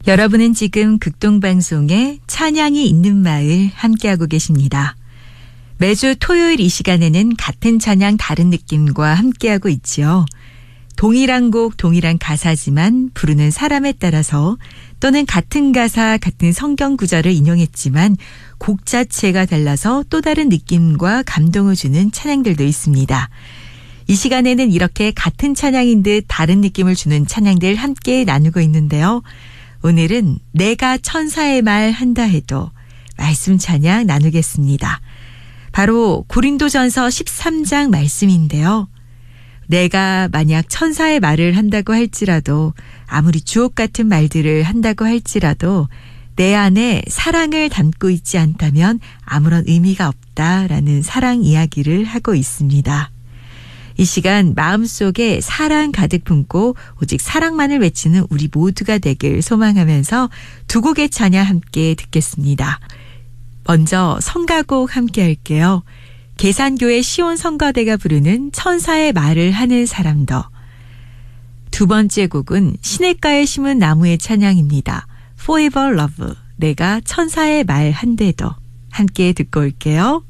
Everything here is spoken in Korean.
여러분은 지금 극동방송의 찬양이 있는 마을 함께하고 계십니다. 매주 토요일 이 시간에는 같은 찬양 다른 느낌과 함께하고 있지요. 동일한 곡 동일한 가사지만 부르는 사람에 따라서 또는 같은 가사 같은 성경 구절을 인용했지만 곡 자체가 달라서 또 다른 느낌과 감동을 주는 찬양들도 있습니다. 이 시간에는 이렇게 같은 찬양인 듯 다른 느낌을 주는 찬양들 함께 나누고 있는데요. 오늘은 내가 천사의 말 한다 해도 말씀 찬양 나누겠습니다. 바로 고린도전서 13장 말씀인데요. 내가 만약 천사의 말을 한다고 할지라도 아무리 주옥 같은 말들을 한다고 할지라도 내 안에 사랑을 담고 있지 않다면 아무런 의미가 없다라는 사랑 이야기를 하고 있습니다. 이 시간 마음속에 사랑 가득 품고 오직 사랑만을 외치는 우리 모두가 되길 소망하면서 두 곡의 찬양 함께 듣겠습니다. 먼저 성가곡 함께 할게요. 계산교회 시온 성가대가 부르는 천사의 말을 하는 사람더. 두 번째 곡은 시냇가에 심은 나무의 찬양입니다. Forever Love, 내가 천사의 말 한데도 함께 듣고 올게요.